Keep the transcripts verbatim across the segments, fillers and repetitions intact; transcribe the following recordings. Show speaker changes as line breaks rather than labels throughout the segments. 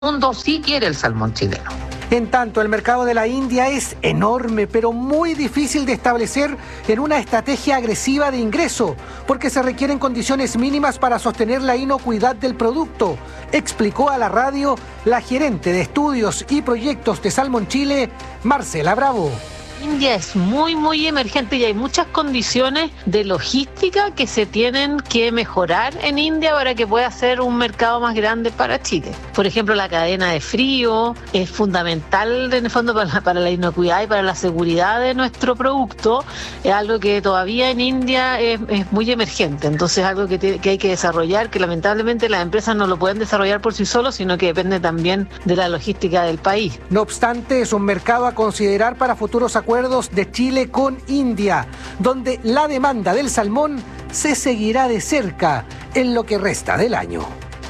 mundo sí quiere el salmón chileno.
En tanto, el mercado de la India es enorme, pero muy difícil de establecer en una estrategia agresiva de ingreso, porque se requieren condiciones mínimas para sostener la inocuidad del producto, explicó a la radio la gerente de estudios y proyectos de Salmon Chile, Marcela Bravo.
India es muy, muy emergente y hay muchas condiciones de logística que se tienen que mejorar en India para que pueda ser un mercado más grande para Chile. Por ejemplo, la cadena de frío es fundamental en el fondo para la, para la inocuidad y para la seguridad de nuestro producto. Es algo que todavía en India es, es muy emergente, entonces es algo que, te, que hay que desarrollar, que lamentablemente las empresas no lo pueden desarrollar por sí solos, sino que depende también de la logística del país.
No obstante, es un mercado a considerar para futuros acuerdos de Chile con India, donde la demanda del salmón se seguirá de cerca en lo que resta del año.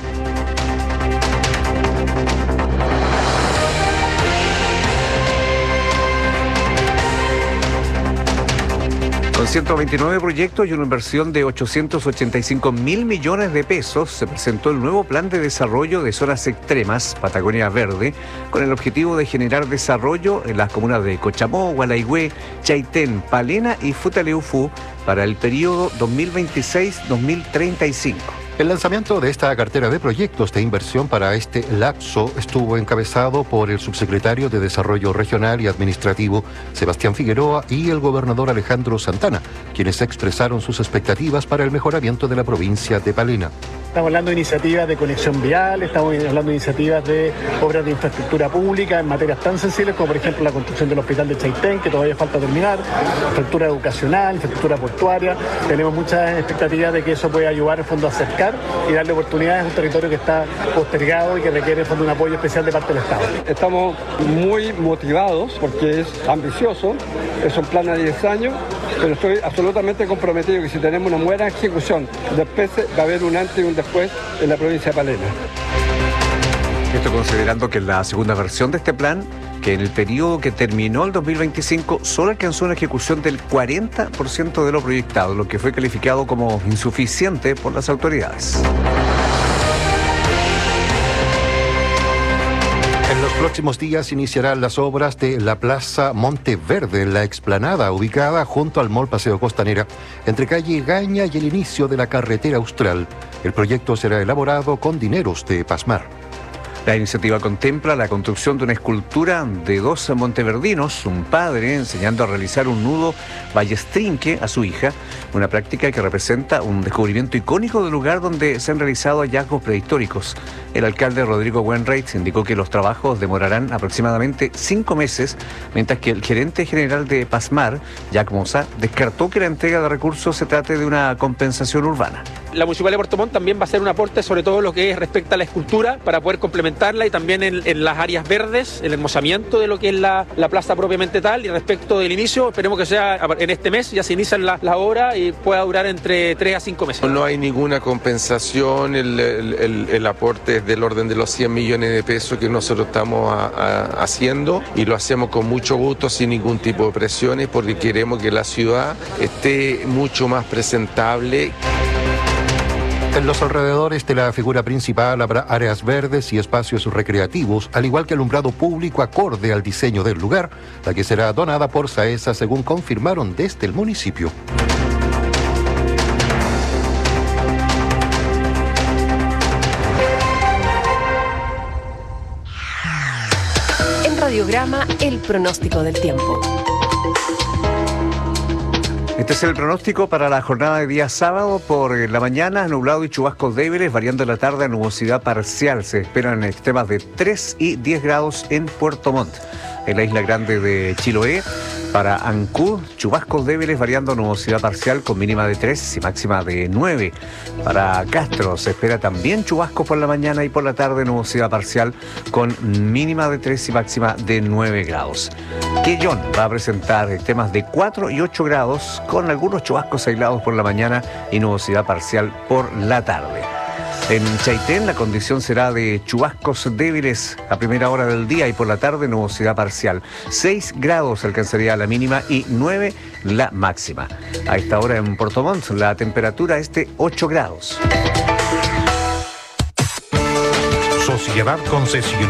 Con ciento veintinueve proyectos y una inversión de ochocientos ochenta y cinco mil millones de pesos, se presentó el nuevo Plan de Desarrollo de Zonas Extremas, Patagonia Verde, con el objetivo de generar desarrollo en las comunas de Cochamó, Gualaigüe, Chaitén, Palena y Futaleufú para el periodo dos mil veintiséis a dos mil treinta y cinco.
El lanzamiento de esta cartera de proyectos de inversión para este lapso estuvo encabezado por el subsecretario de Desarrollo Regional y Administrativo, Sebastián Figueroa, y el gobernador Alejandro Santana, quienes expresaron sus expectativas para el mejoramiento de la provincia de Palena.
Estamos hablando de iniciativas de conexión vial, estamos hablando de iniciativas de obras de infraestructura pública en materias tan sensibles como por ejemplo la construcción del hospital de Chaitén, que todavía falta terminar, infraestructura educacional, infraestructura portuaria. Tenemos muchas expectativas de que eso pueda ayudar en fondo a acercar y darle oportunidades a un territorio que está postergado y que requiere en fondo un apoyo especial de parte del Estado.
Estamos muy motivados porque es ambicioso, es un plan a diez años, pero estoy absolutamente comprometido que si tenemos una buena ejecución después va a haber un antes y un después en la provincia de Palena.
Esto considerando que la segunda versión de este plan, que en el periodo que terminó el dos mil veinticinco solo alcanzó una ejecución del cuarenta por ciento de lo proyectado, lo que fue calificado como insuficiente por las autoridades.
En los próximos días iniciarán las obras de la Plaza Monteverde, la explanada ubicada junto al Mall Paseo Costanera, entre calle Gaña y el inicio de la carretera Austral. El proyecto será elaborado con dineros de Pasmar.
La iniciativa contempla la construcción de una escultura de dos monteverdinos, un padre enseñando a realizar un nudo ballestrinque a su hija, una práctica que representa un descubrimiento icónico del lugar donde se han realizado hallazgos prehistóricos. El alcalde Rodrigo Wainwright indicó que los trabajos demorarán aproximadamente cinco meses, mientras que el gerente general de Pasmar, Jacques Mossa, descartó que la entrega de recursos se trate de una compensación urbana.
La Municipalidad de Puerto Montt también va a hacer un aporte sobre todo lo que respecta a la escultura para poder complementarla y también en, en las áreas verdes, el hermosamiento de lo que es la, la plaza propiamente tal. Y respecto del inicio, esperemos que sea en este mes, ya se inician las la obras y pueda durar entre tres a cinco meses.
No hay ninguna compensación, el, el, el, el aporte es del orden de los cien millones de pesos que nosotros estamos a, a, haciendo y lo hacemos con mucho gusto, sin ningún tipo de presiones, porque queremos que la ciudad esté mucho más presentable.
En los alrededores de la figura principal habrá áreas verdes y espacios recreativos, al igual que alumbrado público acorde al diseño del lugar, la que será donada por SAESA, según confirmaron desde el municipio.
En Radiograma, el pronóstico del tiempo.
Este es el pronóstico para la jornada de día sábado. Por la mañana, nublado y chubascos débiles, variando en la tarde a nubosidad parcial. Se esperan extremas de tres y diez grados en Puerto Montt. En la isla grande de Chiloé, para Ancud, chubascos débiles variando a nubosidad parcial con mínima de tres y máxima de nueve. Para Castro se espera también chubascos por la mañana y por la tarde nubosidad parcial con mínima de tres y máxima de nueve grados. Quellón va a presentar temas de cuatro y ocho grados con algunos chubascos aislados por la mañana y nubosidad parcial por la tarde. En Chaitén la condición será de chubascos débiles a primera hora del día y por la tarde nubosidad parcial. seis grados alcanzaría la mínima y nueve la máxima. A esta hora en Puerto Montt la temperatura es de ocho grados.
Sociedad Concesionaria